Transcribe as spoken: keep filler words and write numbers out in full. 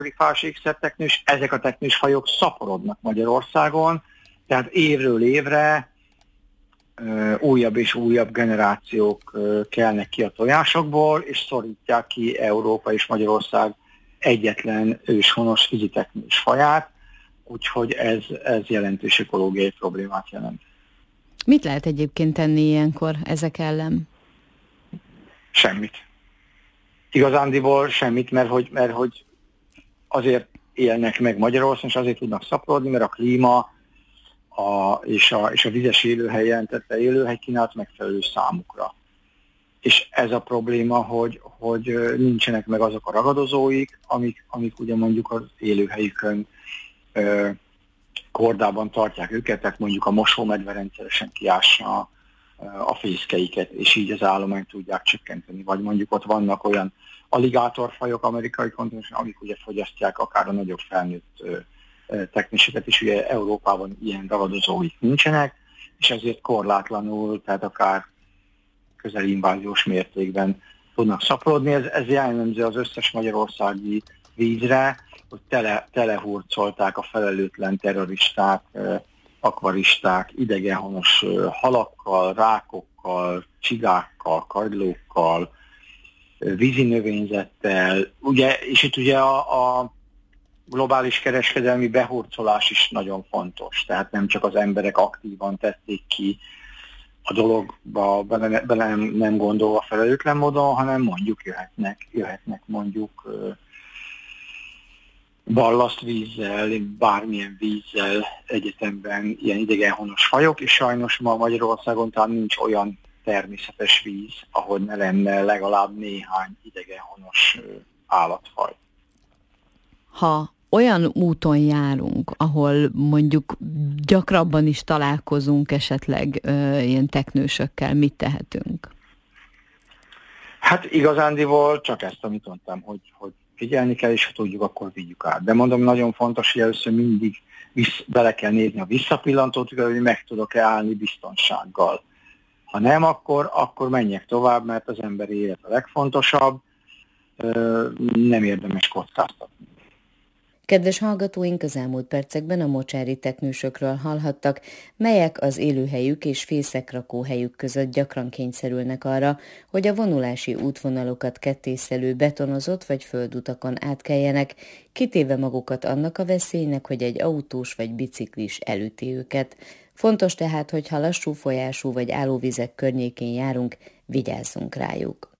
fás ékszerteknős, ezek a teknősfajok szaporodnak Magyarországon, tehát évről évre ö, újabb és újabb generációk ö, kelnek ki a tojásokból, és szorítják ki Európa és Magyarország egyetlen őshonos víziteknős faját, úgyhogy ez, ez jelentős ökológiai problémát jelent. Mit lehet egyébként tenni ilyenkor ezek ellen? Semmit. Igazándiból semmit, mert hogy, mert hogy azért élnek meg Magyarországon, és azért tudnak szaporodni, mert a klíma a, és, a, és a vizes élőhely jelentette élőhely kínálat megfelelő számukra. És ez a probléma, hogy, hogy nincsenek meg azok a ragadozóik, amik, amik ugye mondjuk az élőhelyükön ö, kordában tartják őket, tehát mondjuk a mosómedve rendszeresen kiássa a fészkeiket, és így az állományt tudják csökkenteni. Vagy mondjuk ott vannak olyan aligátorfajok amerikai kontinensen, amik ugye fogyasztják akár a nagyobb felnőtt teknősöket, és ugye Európában ilyen ragadozóik nincsenek, és ezért korlátlanul, tehát akár közeli inváziós mértékben tudnak szaporodni. Ez, ez jellemző az összes magyarországi vízre, hogy tele, telehurcolták a felelőtlen terroristák, akvaristák, idegenhonos halakkal, rákokkal, csigákkal, kagylókkal, vízi növényzettel, ugye, és itt ugye a, a globális kereskedelmi behurcolás is nagyon fontos, tehát nem csak az emberek aktívan tették ki a dologba, bele, bele nem, nem gondolva felelőtlen módon, hanem mondjuk jöhetnek, jöhetnek mondjuk ballasztvízzel, bármilyen vízzel egyetemben ilyen idegenhonos fajok, és sajnos ma Magyarországon talán nincs olyan természetes víz, ahol ne lenne legalább néhány idegenhonos állatfaj. Ha olyan úton járunk, ahol mondjuk gyakrabban is találkozunk esetleg ö, ilyen teknősökkel, mit tehetünk? Hát igazándiból csak ezt, amit mondtam, hogy, hogy figyelni kell, és ha tudjuk, akkor vigyük át. De mondom, nagyon fontos, hogy először mindig vissz, bele kell nézni a visszapillantót, hogy meg tudok-e állni biztonsággal. Ha nem, akkor, akkor menjek tovább, mert az emberi élet a legfontosabb, nem érdemes kockáztatni. Kedves hallgatóink, az elmúlt percekben a mocsári teknősökről hallhattak, melyek az élőhelyük és fészekrakóhelyük között gyakran kényszerülnek arra, hogy a vonulási útvonalokat kettészelő betonozott vagy földutakon átkeljenek, kitéve magukat annak a veszélynek, hogy egy autós vagy biciklis elüti őket. Fontos tehát, hogy ha lassú folyású vagy állóvizek környékén járunk, vigyázzunk rájuk.